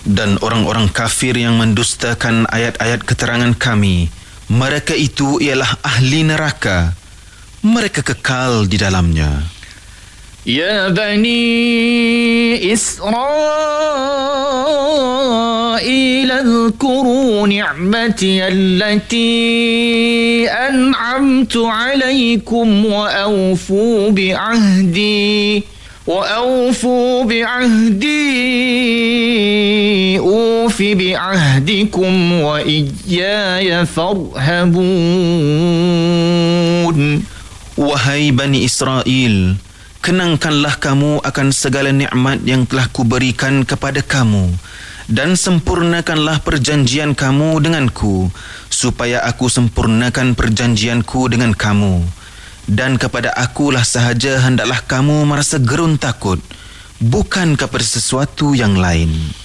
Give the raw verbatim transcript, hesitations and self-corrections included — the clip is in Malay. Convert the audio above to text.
Dan orang-orang kafir yang mendustakan ayat-ayat keterangan kami, mereka itu ialah ahli neraka. Mereka kekal di dalamnya. Ya Bani Israel, اذكروا نعمتي التي أنعمت عليكم وأوفوا بعهدي وأوفوا بعهدي أوف بعهدكم وإياي فارهبون. Wahai Bani Israel, kenangkanlah kamu akan segala nikmat yang telah kuberikan kepada kamu, dan sempurnakanlah perjanjian kamu denganku, supaya aku sempurnakan perjanjianku dengan kamu. Dan kepada akulah sahaja hendaklah kamu merasa gerun takut, bukan kepada sesuatu yang lain.